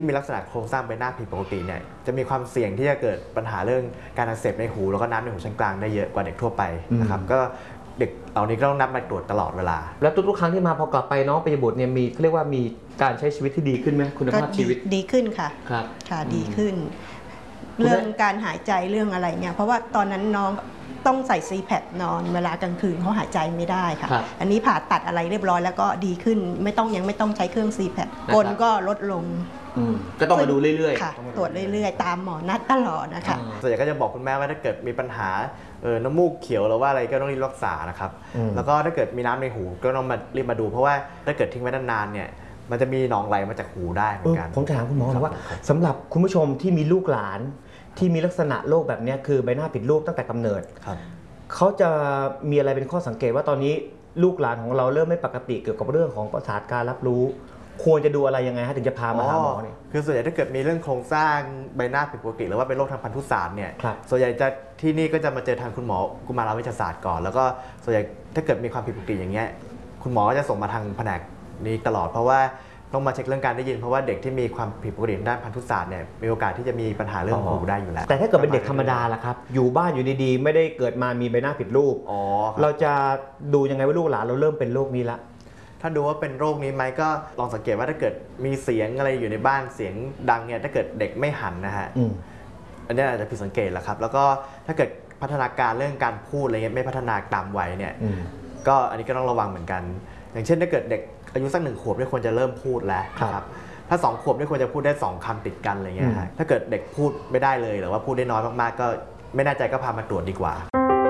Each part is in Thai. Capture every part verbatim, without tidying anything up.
มีลักษณะโครงสร้างใบหน้าผิดปกติเนี่ยจะมีความเสี่ยงที่จะเกิดปัญหาเรื่องการอักเสบในหูแล้วก็น้ำในหูชั้นกลางได้เยอะกว่าเด็กทั่วไปนะครับก็เด็กเหล่านี้ก็ต้องนัดมาตรวจตลอดเวลาแล้วทุกๆครั้งที่มาพอกลับไปน้องปิยบุตรเนี่ยมีเขาเรียกว่ามีการใช้ชีวิตที่ดีขึ้นไหมคุณภาพชีวิตดีขึ้นค่ะครับค่ะดีขึ้นเรื่องการหายใจเรื่องอะไรเนี่ยเพราะว่าตอนนั้นน้องต้องใส่ซีแพดนอนเวลากลางคืนเขาหายใจไม่ได้ค่ะอันนี้ผ่าตัดอะไรเรียบร้อยแล้วก็ดีขึ้นไม่ต้องยังไม่ต้องใช้เครื่องซีแพดกลก็ลดลงก็ต้องมาดูเรื่อยๆค่ะตรวจเรื่อยๆตามหมอนัดตลอดนะคะส่วนใหญ่ก็จะบอกคุณแม่ว่าถ้าเกิดมีปัญหาเออน้ำมูกเขียวหรือว่าอะไรก็ต้องรีบรักษานะครับแล้วก็ถ้าเกิดมีน้ำในหูก็ต้องมารีบมาดูเพราะว่าถ้าเกิดทิ้งไว้นานๆเนี่ยมันจะมีหนองไหลมาจากหูได้เหมือนกันผมถามคุณหมอว่าสำหรับคุณผู้ชมที่มีลูกหลานที่มีลักษณะโรคแบบนี้คือใบหน้าผิดรูปตั้งแต่กำเนิดเขาจะมีอะไรเป็นข้อสังเกตว่าตอนนี้ลูกหลานของเราเริ่มไม่ปกติเกี่ยวกับเรื่องของประสาทการรับรู้ควรจะดูอะไรยังไงฮะถึงจะพามาหาหมอเนี่ยคือส่วนใหญ่ถ้าเกิดมีเรื่องโครงสร้างใบหน้าผิดปกติหรือว่าเป็นโรคทางพันธุศาสตร์เนี่ยส่วนใหญ่จะที่นี่ก็จะมาเจอทางคุณหมอกุมารเวชศาสตร์ก่อนแล้วก็ส่วนใหญ่ถ้าเกิดมีความผิดปกติอย่างเงี้ยคุณหมอก็จะส่งมาทางแผนกนี้ตลอดเพราะว่าต้องมาเช็คเรื่องการได้ยินเพราะว่าเด็กที่มีความผิดปกติด้านพันธุศาสตร์เนี่ยมีโอกาสที่จะมีปัญหาเรื่องหูได้อยู่แล้วแต่ถ้าเกิดเป็นเด็กธรรมดาล่ะครับอยู่บ้านอยู่ดีๆไม่ได้เกิดมามีใบหน้าผิดรูปเราจะดูยังไงว่าลูกหลานเราเริ่มเป็นโรคนี้ละถ้าดูว่าเป็นโรคนี้ไหมก็ลองสังเกตว่าถ้าเกิดมีเสียงอะไรอยู่ในบ้านเสียงดังเนี่ยถ้าเกิดเด็กไม่หันนะฮะอันนี้อาจจะผิดสังเกตแหละครับแล้วก็ถ้าเกิดพัฒนาการเรื่องการพูดอะไรเงี้ยไม่พัฒนาตามวัยเนี่ยก็อันนี้ก็ต้องระวังเหมือนกันอย่างเช่นถ้าเกิดเด็กอายุสักหนึ่งขวบไม่ควรจะเริ่มพูดแล้วครับถ้าสองขวบไม่ควรจะพูดได้สองคำติดกันอะไรเงี้ยฮะถ้าเกิดเด็กพูดไม่ได้เลยหรือว่าพูดได้น้อยมากๆก็ไม่แน่ใจก็พามาตรวจดีกว่า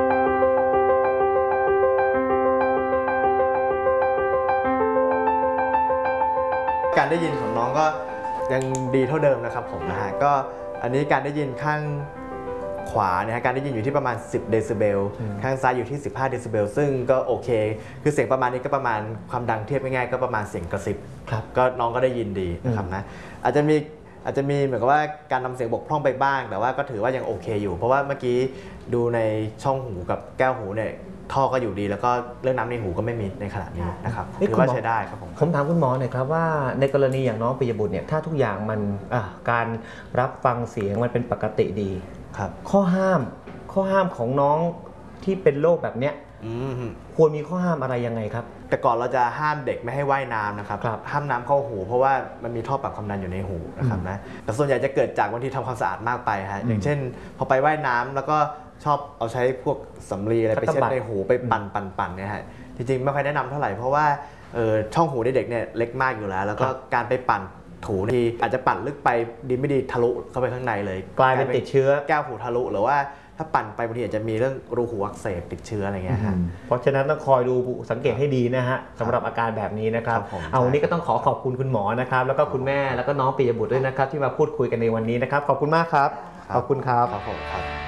การได้ยินของน้องก็ยังดีเท่าเดิมนะครับผมนะฮะก็อันนี้การได้ยินข้างขวาเนี่ยการได้ยินอยู่ที่ประมาณสิบเดซิเบลข้างซ้ายอยู่ที่สิบห้าเดซิเบลซึ่งก็โอเคคือเสียงประมาณนี้ก็ประมาณความดังเทียบง่ายๆก็ประมาณเสียงกระซิบก็น้องก็ได้ยินดีนะครับนะอาจจะมีอาจจะมีเหมือนกับว่าการนำเสียงบกพร่องไปบ้างแต่ว่าก็ถือว่ายังโอเคอยู่เพราะว่าเมื่อกี้ดูในช่องหูกับแก้วหูเนี่ยท่อก็อยู่ดีแล้วก็เรื่องน้ำในหูก็ไม่มีในขณะนี้นะครับถือว่าใช้ได้ครับผมผมถามคุณหมอหน่อยครับว่าในกรณีอย่างน้องปิยบุตรเนี่ยถ้าทุกอย่างมันการรับฟังเสียงมันเป็นปกติดีครับข้อห้ามข้อห้ามของน้องที่เป็นโรคแบบเนี้ยควรมีข้อห้ามอะไรยังไงครับแต่ก่อนเราจะห้ามเด็กไม่ให้ว่ายน้ำนะครับห้ามน้ำเข้าหูเพราะว่ามันมีท่อปรับความดันอยู่ในหูนะครับนะแต่ส่วนใหญ่จะเกิดจากบางทีทำความสะอาดมากไปฮะอย่างเช่นพอไปว่ายน้ำแล้วก็ชอบเอาใช้พวกสำลีอะไรไปเช็ดในหูไปปั่นปั่นปั่นเนี่ยฮะจริงๆไม่ค่อยแนะนำเท่าไหร่เพราะว่าช่องหูเด็กเนี่ยเล็กมากอยู่แล้วแล้วก็การไปปั่นถูทีอาจจะปั่นลึกไปดีไม่ดีทะลุเข้าไปข้างในเลยกลายเป็นติดเชื้อแก้วหูทะลุหรือว่าถ้าปั่นไปบางทีอาจจะมีเรื่องรูหูอักเสบติดเชื้ออะไรเงี้ยฮะเพราะฉะนั้นต้องคอยดูสังเกตให้ดีนะฮะสำหรับอาการแบบนี้นะครับเอาวันนี้ก็ต้องขอขอบคุณคุณหมอนะครับแล้วก็คุณแม่แล้วก็น้องปิยบุตรด้วยนะครับที่มาพูดคุยกันในวันนี้นะครับขอบคุณมากครับขอบคุณครับครับผมครับ